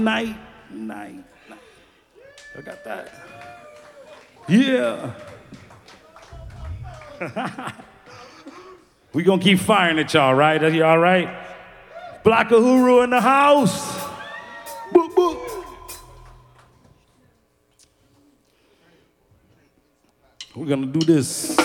night. I got that. Yeah. We gonna keep firing at y'all, right? Are you all right? Block Uhuru in the house. Boop, boop. We're gonna do this.